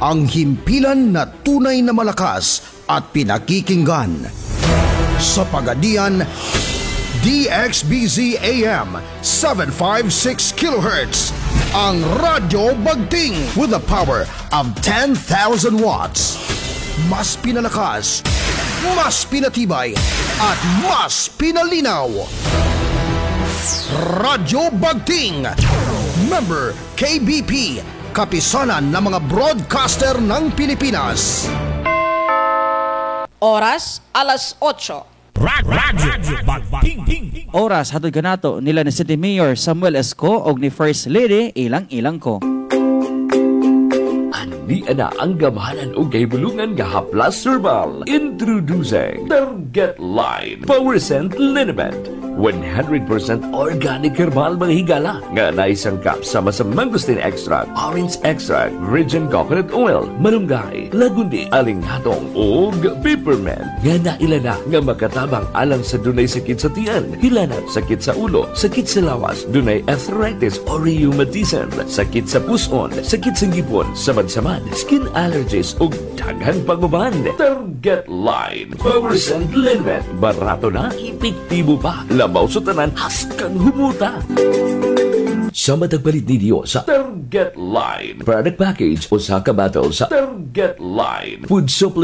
ang himpilan na tunay na malakas at pinakikinggan. Sa Pagadian, DXBZ AM 756 kHz, ang Radyo Bagting with the power of 10,000 watts. Mas pinalakas, mas pinatibay, at mas pinalinaw. Radyo Bagting, member KBP, kapisanan ng mga broadcaster ng Pilipinas. Oras, alas 8. Radyo Bagting. Oras hatod kanato nila ni City Mayor Samuel Esco og ni First Lady Ilang ko. Di ana ang gamahanan o kahibulungan nga haplas herbal. Introducing Target Line Power Scent Liniment. 100% organic herbal mga higala nga naisangkap sama sa mangosteen extract, orange extract, virgin coconut oil, malunggay, lagundi, alinghatong ug peppermint nga nailana nga makatabang alang sa dunay sakit sa tiyan, hilanat, sakit sa ulo, sakit sa lawas, dunay arthritis or rheumatism, sakit sa puson, sakit sa ngipon, samad-samad, skin allergies ug daghan pag-uban. Target Line Power Scent Liniment. Barato na, epektibo pa. Labaw sa tanan, haskang humuta. Sa matagpalit ninyo sa Target Line Product Package o sa kabatal sa Target Line Food Supplement